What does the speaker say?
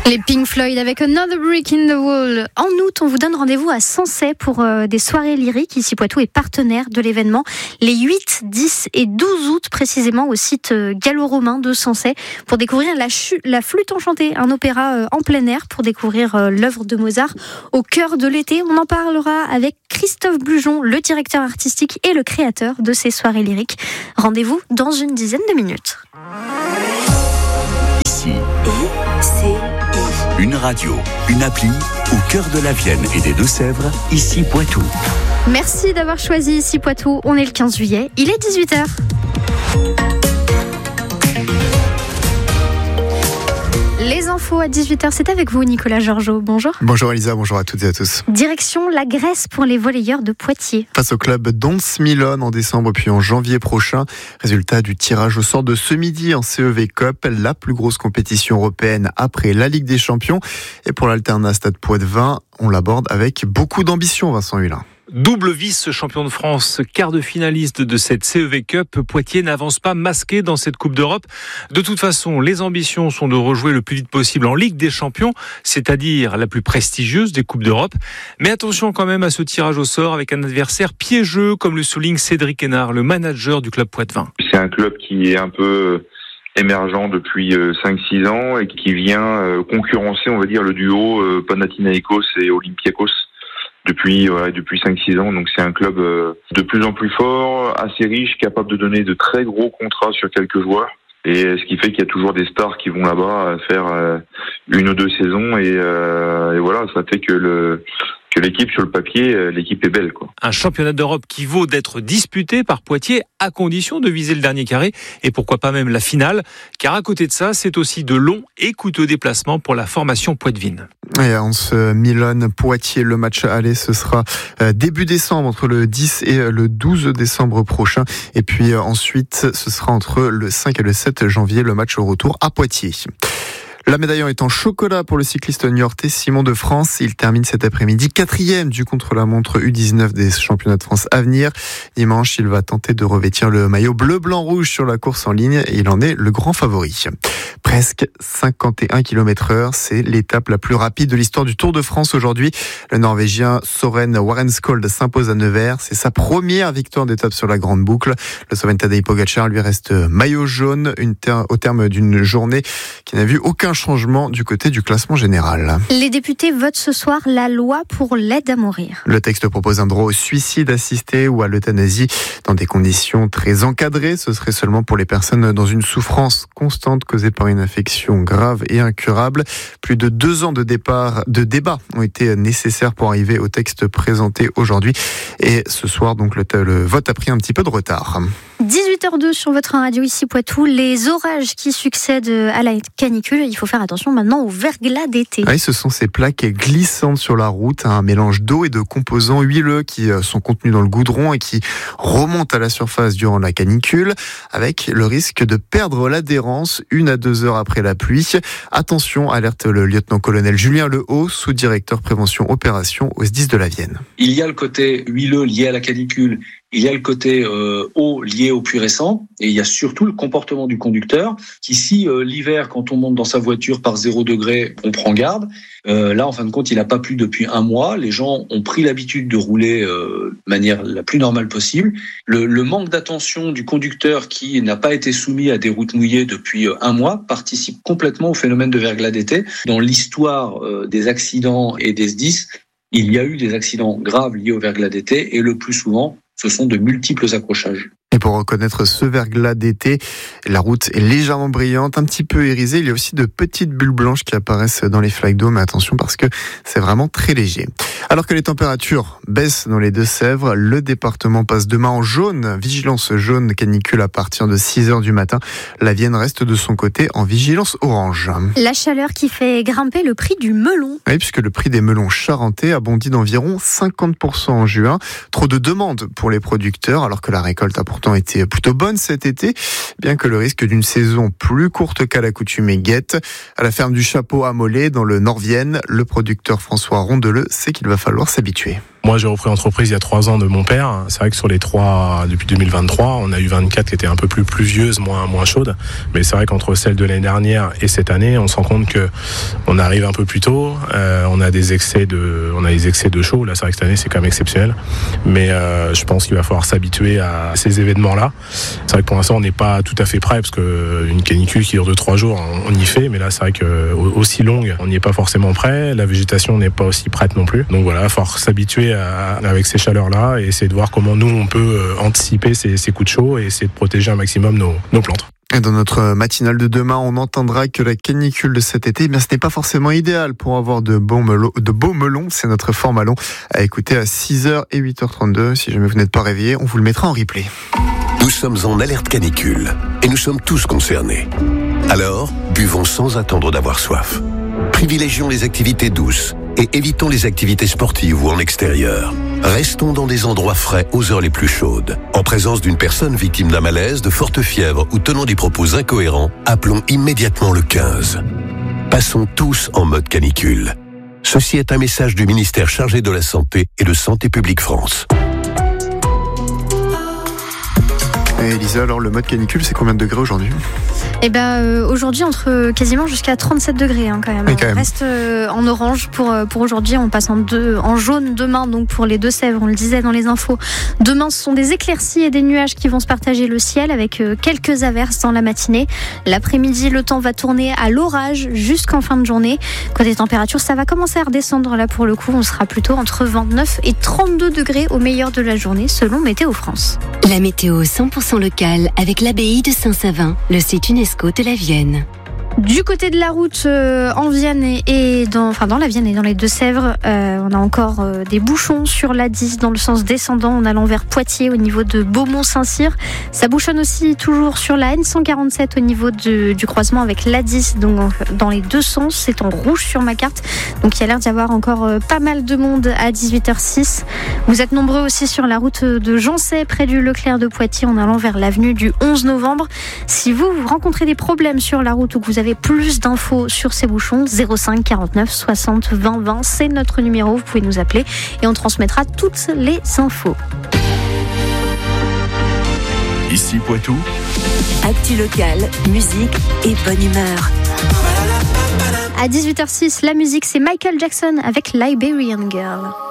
Les Pink Floyd avec Another Brick in the Wall. En août, on vous donne rendez-vous à Sancey pour des soirées lyriques. Ici, Poitou est partenaire de l'événement les 8, 10 et 12 août, précisément au site gallo-romain de Sancey, pour découvrir la flûte enchantée, un opéra en plein air, pour découvrir l'œuvre de Mozart au cœur de l'été. On en parlera avec Christophe Blujon, le directeur artistique et le créateur de ces soirées lyriques. Rendez-vous dans une dizaine de minutes. Ici, une radio, une appli au cœur de la Vienne et des Deux-Sèvres, ici Poitou. Merci d'avoir choisi ici Poitou. On est le 15 juillet, il est 18h. Les infos à 18h, c'est avec vous Nicolas Georgeot. Bonjour. Bonjour Elisa, bonjour à toutes et à tous. Direction la Grèce pour les volleyeurs de Poitiers. Face au club Dons Milon en décembre puis en janvier prochain. Résultat du tirage au sort de ce midi en CEV Cup, la plus grosse compétition européenne après la Ligue des Champions. Et pour l'Alternat Stade Poitvin, on l'aborde avec beaucoup d'ambition, Vincent Hulin. Double vice-champion de France, quart de finaliste de cette CEV Cup, Poitiers n'avance pas masqué dans cette Coupe d'Europe. De toute façon, les ambitions sont de rejouer le plus vite possible en Ligue des Champions, c'est-à-dire la plus prestigieuse des Coupes d'Europe. Mais attention quand même à ce tirage au sort avec un adversaire piégeux, comme le souligne Cédric Hénard, le manager du club Poitvin. C'est un club qui est un peu émergent depuis 5-6 ans et qui vient concurrencer, on va dire, le duo Panathinaikos et Olympiakos. Depuis 5-6 ans, donc c'est un club de plus en plus fort, assez riche, capable de donner de très gros contrats sur quelques joueurs. Et ce qui fait qu'il y a toujours des stars qui vont là-bas faire une ou deux saisons et voilà, ça fait que l'équipe sur le papier, l'équipe est belle, quoi. Un championnat d'Europe qui vaut d'être disputé par Poitiers à condition de viser le dernier carré et pourquoi pas même la finale, car à côté de ça, c'est aussi de longs et coûteux déplacements pour la formation poitevine. Et en ce Milan-Poitiers, le match aller, ce sera début décembre, entre le 10 et le 12 décembre prochain. Et puis ensuite, ce sera entre le 5 et le 7 janvier, le match au retour à Poitiers. La médaille est en chocolat pour le cycliste niortais Simon de France. Il termine cet après-midi 4e du contre-la-montre U19 des championnats de France à venir. Dimanche, il va tenter de revêtir le maillot bleu-blanc-rouge sur la course en ligne et il en est le grand favori. Presque 51 km/h, c'est l'étape la plus rapide de l'histoire du Tour de France aujourd'hui. Le Norvégien Søren Warenskjold s'impose à Nevers. C'est sa première victoire d'étape sur la grande boucle. Le Slovène Tadej Pogačar lui reste maillot jaune au terme d'une journée qui n'a vu aucun changement du côté du classement général. Les députés votent ce soir la loi pour l'aide à mourir. Le texte propose un droit au suicide assisté ou à l'euthanasie dans des conditions très encadrées. Ce serait seulement pour les personnes dans une souffrance constante causée par une infection grave et incurable. Plus de 2 ans de débat ont été nécessaires pour arriver au texte présenté aujourd'hui. Et ce soir, donc, le vote a pris un petit peu de retard. 18h02 sur votre radio ici Poitou. Les orages qui succèdent à la canicule. Il faut faire attention maintenant au verglas d'été. Oui, ce sont ces plaques glissantes sur la route, un mélange d'eau et de composants huileux qui sont contenus dans le goudron et qui remontent à la surface durant la canicule, avec le risque de perdre l'adhérence 1 à 2 heures après la pluie. Attention, alerte le lieutenant-colonel Julien Lehaut, sous-directeur prévention opération au SDIS de la Vienne. Il y a le côté huileux lié à la canicule. Il y a le côté eau lié au puits récent et il y a surtout le comportement du conducteur qui, si l'hiver, quand on monte dans sa voiture par 0 degré, on prend garde. Là, en fin de compte, il n'a pas plu depuis 1 mois. Les gens ont pris l'habitude de rouler de manière la plus normale possible. Le manque d'attention du conducteur qui n'a pas été soumis à des routes mouillées depuis 1 mois participe complètement au phénomène de verglas d'été. Dans l'histoire des accidents et des SDIS, il y a eu des accidents graves liés au verglas d'été et le plus souvent, ce sont de multiples accrochages. Et pour reconnaître ce verglas d'été, la route est légèrement brillante, un petit peu irisée. Il y a aussi de petites bulles blanches qui apparaissent dans les flaques d'eau, mais attention parce que c'est vraiment très léger. Alors que les températures baissent dans les Deux-Sèvres, le département passe demain en jaune, vigilance jaune canicule à partir de 6h du matin. La Vienne reste de son côté en vigilance orange. La chaleur qui fait grimper le prix du melon. Oui, puisque le prix des melons charentais a bondi d'environ 50% en juin. Trop de demandes pour les producteurs, alors que la récolte a pourtant été plutôt bonne cet été, bien que le risque d'une saison plus courte qu'à l'accoutumée guette. À la ferme du Chapeau à Mollet, dans le Nord-Vienne, le producteur François Rondeleux sait qu'il va falloir s'habituer. Moi, j'ai repris l'entreprise il y a 3 ans de mon père. C'est vrai que sur les 3, depuis 2023, on a eu 24 qui étaient un peu plus pluvieuses, moins chaudes. Mais c'est vrai qu'entre celle de l'année dernière et cette année, on se rend compte que on arrive un peu plus tôt. On a des excès de chaud. Là, c'est vrai que cette année, c'est quand même exceptionnel. Mais je pense qu'il va falloir s'habituer à ces événements-là. C'est vrai que pour l'instant, on n'est pas tout à fait prêt parce que une canicule qui dure 2-3 jours, on y fait. Mais là, c'est vrai que aussi longue, on n'y est pas forcément prêt. La végétation n'est pas aussi prête non plus. Donc voilà, il va falloir s'habituer avec ces chaleurs-là et essayer de voir comment nous on peut anticiper ces coups de chaud et essayer de protéger un maximum nos plantes. Et dans notre matinale de demain, on entendra que la canicule de cet été, ce n'est pas forcément idéal pour avoir de beaux melons. C'est notre formalon à écouter à 6h et 8h32. Si jamais vous n'êtes pas réveillé, on vous le mettra en replay. Nous sommes en alerte canicule et nous sommes tous concernés. Alors, buvons sans attendre d'avoir soif. Privilégions les activités douces et évitons les activités sportives ou en extérieur. Restons dans des endroits frais aux heures les plus chaudes. En présence d'une personne victime d'un malaise, de forte fièvre ou tenant des propos incohérents, appelons immédiatement le 15. Passons tous en mode canicule. Ceci est un message du ministère chargé de la Santé et de Santé publique France. Et Elisa, alors le mode canicule, c'est combien de degrés aujourd'hui ? Aujourd'hui, entre quasiment jusqu'à 37 degrés quand même. On reste en orange pour aujourd'hui. On passe en jaune demain, donc pour les Deux-Sèvres, on le disait dans les infos. Demain, ce sont des éclaircies et des nuages qui vont se partager le ciel avec quelques averses dans la matinée. L'après-midi, le temps va tourner à l'orage jusqu'en fin de journée. Côté température, ça va commencer à redescendre là pour le coup. On sera plutôt entre 29 et 32 degrés au meilleur de la journée selon Météo France. La météo 100% locale avec l'abbaye de Saint-Savin, le site UNESCO de la Vienne. Du côté de la route en Vienne dans la Vienne et dans les Deux-Sèvres, on a encore des bouchons sur l'A10 dans le sens descendant en allant vers Poitiers au niveau de Beaumont-Saint-Cyr. Ça bouchonne aussi toujours sur la N147 au niveau du croisement avec l'A10, donc dans les deux sens. C'est en rouge sur ma carte, donc il y a l'air d'y avoir encore pas mal de monde à 18h06. Vous êtes nombreux aussi sur la route de Jancey près du Leclerc de Poitiers en allant vers l'avenue du 11 novembre. Si vous rencontrez des problèmes sur la route ou que vous avez plus d'infos sur ces bouchons, 05 49 60 20 20, c'est notre numéro, vous pouvez nous appeler et on transmettra toutes les infos. Ici Poitou. Actu locale, musique et bonne humeur. À 18h06, la musique, c'est Michael Jackson avec Liberian Girl.